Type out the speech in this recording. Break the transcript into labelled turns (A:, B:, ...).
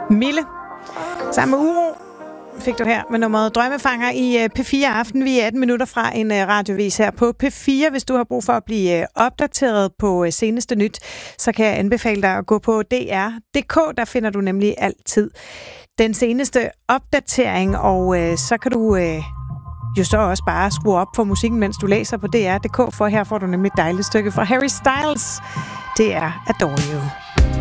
A: Mille, sammen med Uro, fik du her med nummeret Drømmefanger i P4 Aften. Vi er 18 minutter fra en radiovis her på P4. Hvis du har brug for at blive opdateret på seneste nyt, så kan jeg anbefale dig at gå på dr.dk. Der finder du nemlig altid den seneste opdatering, og så kan du jo så også bare skrue op for musikken, mens du læser på dr.dk, for her får du nemlig et dejligt stykke fra Harry Styles. Det er Adore You.